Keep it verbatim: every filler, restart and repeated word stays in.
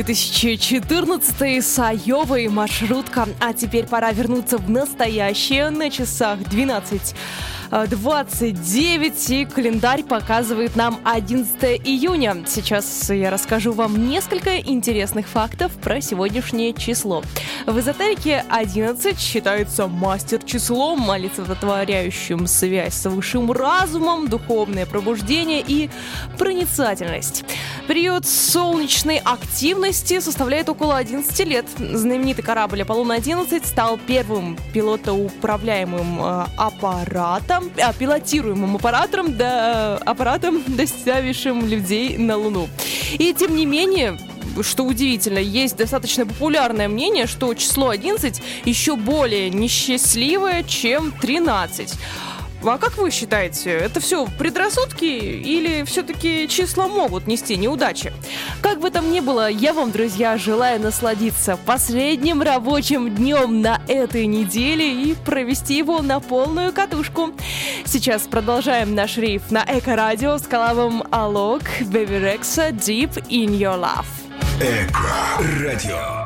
две тысячи четырнадцатый Сайовый маршрутка. А теперь пора вернуться в настоящее. На часах двенадцать двадцать девять, и календарь показывает нам одиннадцатое июня. Сейчас я расскажу вам несколько интересных фактов про сегодняшнее число. В эзотерике одиннадцать считается мастер-числом, олицетворяющим связь с высшим разумом, духовное пробуждение и проницательность. Период солнечной активности составляет около одиннадцати лет. Знаменитый корабль Аполлон одиннадцать стал первым пилотоуправляемым э, аппаратом, а, пилотируемым аппаратом, да, аппаратом, доставившим людей на Луну. И тем не менее, что удивительно, есть достаточно популярное мнение, что число одиннадцать еще более несчастливое, чем тринадцать. А как вы считаете, это все предрассудки или все-таки числа могут нести неудачи? Как бы там ни было, я вам, друзья, желаю насладиться последним рабочим днем на этой неделе и провести его на полную катушку. Сейчас продолжаем наш рейв на Эко-радио с коллабом Alok, Baby Rexha, Deep in Your Love. Эко-радио.